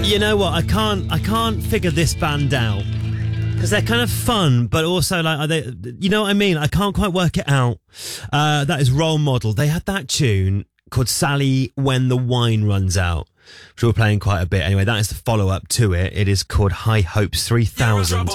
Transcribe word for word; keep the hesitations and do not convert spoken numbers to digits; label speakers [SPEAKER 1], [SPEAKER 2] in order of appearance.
[SPEAKER 1] You know what? I can't. I can't figure this band out because they're kind of fun, but also like, are they? You know what I mean? I can't quite work it out. Uh, that is Role Model. They had that tune called Sally When the Wine Runs Out, which we were playing quite a bit. Anyway, that is the follow up to it. It is called High Hopes three thousand.